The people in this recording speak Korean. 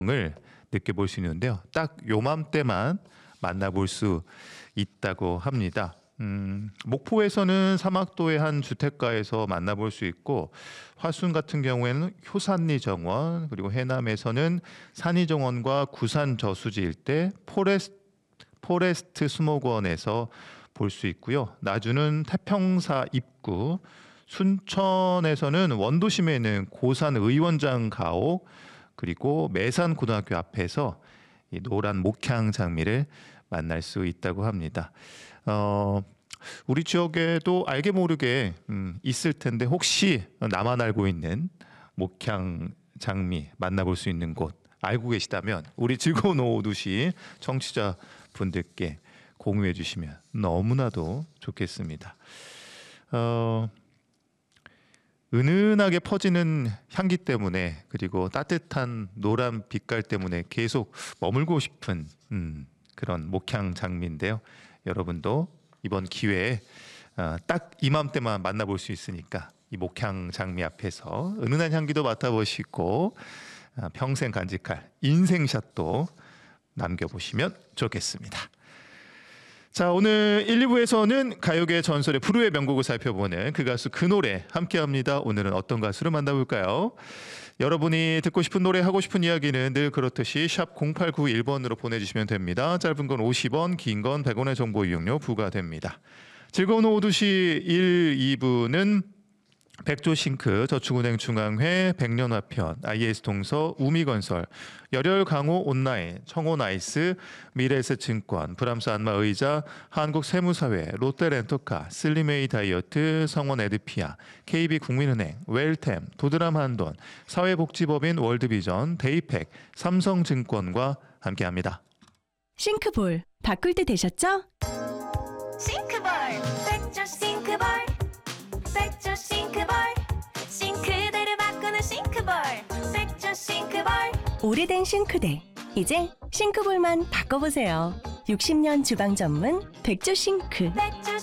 을 느껴볼 수 있는데요. 딱 요맘때만 만나볼 수 있다고 합니다. 목포에서는 사막도의 한 주택가에서 만나볼 수 있고, 화순 같은 경우에는 효산리 정원, 그리고 해남에서는 산이 정원과 구산 저수지 일대 포레스트 수목원에서 볼 수 있고요. 나주는 태평사 입구, 순천에서는 원도심에 있는 고산 의원장 가옥, 그리고 매산 고등학교 앞에서 이 노란 목향 장미를 만날 수 있다고 합니다. 우리 지역에도 알게 모르게 있을 텐데, 혹시 나만 알고 있는 목향 장미 만나볼 수 있는 곳 알고 계시다면 우리 즐거운 오후 2시 청취자 분들께 공유해 주시면 너무나도 좋겠습니다. 은은하게 퍼지는 향기 때문에, 그리고 따뜻한 노란 빛깔 때문에 계속 머물고 싶은 그런 목향 장미인데요. 여러분도 이번 기회에 딱 이맘때만 만나볼 수 있으니까 이 목향 장미 앞에서 은은한 향기도 맡아보시고 평생 간직할 인생샷도 남겨보시면 좋겠습니다. 자, 오늘 1, 2부에서는 가요계 전설의 불후의 명곡을 살펴보는 그 가수 그 노래 함께합니다. 오늘은 어떤 가수를 만나볼까요? 여러분이 듣고 싶은 노래, 하고 싶은 이야기는 늘 그렇듯이 샵 0891번으로 보내주시면 됩니다. 짧은 건 50원, 긴 건 100원의 정보 이용료 부과됩니다. 즐거운 오후 2시 1, 2부는 백조싱크, 저축은행 중앙회, 백년화편, IS동서, 우미건설, 열혈강호 온라인, 청호나이스, 미래에셋증권, 브람스 안마의자, 한국세무사회, 롯데렌터카, 슬림웨이 다이어트, 성원에드피아, KB국민은행, 웰템, 도드람 한돈, 사회복지법인 월드비전, 데이팩, 삼성증권과 함께합니다. 싱크볼 바꿀 때 되셨죠? 싱크볼 백조 싱크볼 백조 싱크볼 싱크대를 바꾸는 싱크볼 백조 싱크볼 오래된 싱크대 이제 싱크볼만 바꿔보세요. 60년 주방 전문 백조 싱크. 백조